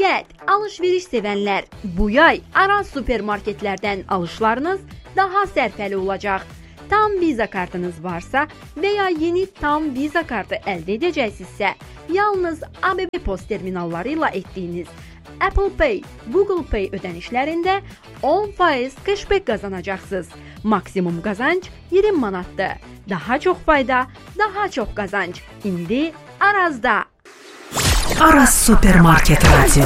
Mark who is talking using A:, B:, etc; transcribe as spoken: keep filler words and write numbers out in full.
A: Nəhayət, alış-veriş sevənlər, bu yay Araz supermarketlərdən alışlarınız daha sərfəli olacaq. Tam Visa kartınız varsa və ya yeni tam Visa kartı əldə edəcəksinizsə, yalnız A B B post terminalları ilə etdiyiniz Apple Pay, Google Pay ödənişlərində on faiz cashback qazanacaqsınız. Maksimum qazanc iyirmi manatdır. Daha çox fayda, daha çox qazanc. İndi Arazda.
B: Araz Supermarket Radio.